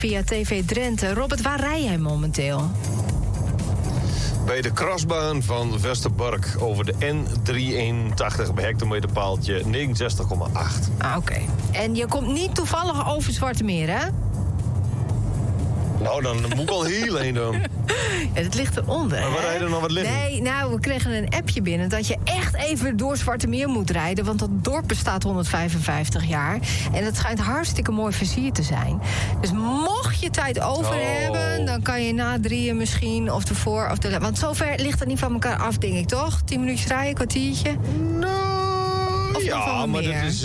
via TV Drenthe. Robert, waar rij jij momenteel? Bij de crossbaan van Westerbork over de N381 bij hectometerpaaltje 69,8. Oké. En je komt niet toevallig over Zwarte Meer, hè? Nou, dan moet ik al heel heen doen. Ja, dat ligt eronder. Maar waar rijden er nog wat liggen? Nee, nou, we kregen een appje binnen dat je echt even door Zwarte Meer moet rijden. Want dat dorp bestaat 155 jaar. En het schijnt hartstikke mooi versierd te zijn. Dus mocht je tijd over hebben, dan kan je na 3 misschien of ervoor of de. Want zover ligt het niet van elkaar af, denk ik, toch? 10 minuutjes rijden, kwartiertje? Nou, Of ja, maar meer? dat is...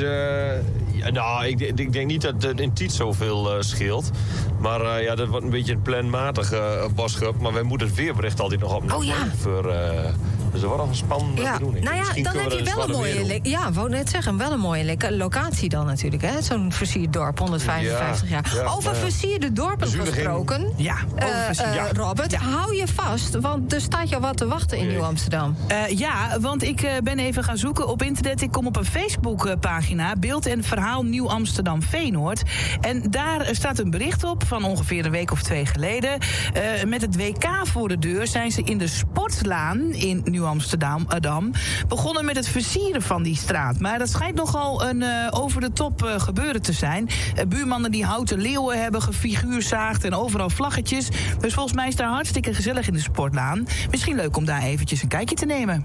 nou, ik denk niet dat het in Tiet zoveel scheelt. Maar ja, dat wordt een beetje een planmatig boschap. Maar wij moeten het weerbericht altijd nog opnemen. Oh ja. Dus dat wordt nog een spannende bedoeling. Nou ja, Misschien dan kunnen heb we je wel een mooie... Ja, wou net zeggen, wel een mooie locatie dan natuurlijk, hè? Zo'n versierd dorp, 155 jaar. Ja, over versierde dorpen gesproken. Ja, Robert, hou je vast, want er staat jou wat te wachten in Nieuw-Amsterdam. Ja, want ik ben even gaan zoeken op internet. Ik kom op een Facebookpagina, Beeld en Verhaal Nieuw-Amsterdam Veenoord. En daar staat een bericht op van ongeveer een week of 2 geleden. Met het WK voor de deur zijn ze in de Sportlaan in Nieuw-Amsterdam begonnen met het versieren van die straat. Maar dat schijnt nogal een over de top gebeuren te zijn. Buurmannen die houten leeuwen hebben gefiguurzaagd en overal vlaggetjes. Dus volgens mij is daar hartstikke gezellig in de Sportlaan. Misschien leuk om daar eventjes een kijkje te nemen.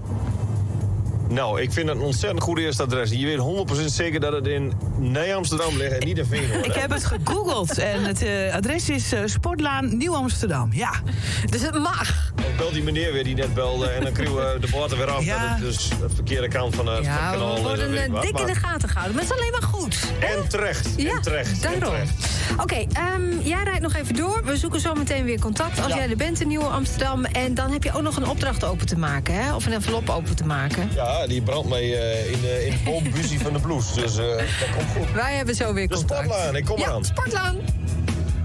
Nou, ik vind het een ontzettend goed eerste adres. Je weet 100% zeker dat het in Nij-Amsterdam ligt en niet in Veenoord. Ik heb het gegoogeld en het adres is Sportlaan Nieuw-Amsterdam. Ja. Dus het mag. Ik bel die meneer weer die net belde en dan krijgen we de borden weer af. Ja. Dat het dus de verkeerde kant van het kanaal. We worden dik in de gaten gehouden. Maar het is alleen maar goed. En terecht. Ja, en terecht. daarom. Oké, jij rijdt nog even door. We zoeken zo meteen weer contact als jij er bent in Nieuw-Amsterdam. En dan heb je ook nog een opdracht open te maken, hè? Of een envelop open te maken. Ja, die brandt mij in de boombuzie van de blouse. Dus dat komt goed. Wij hebben zo weer De contact. Sportlaan, ik kom eraan. Ja, Sportlaan.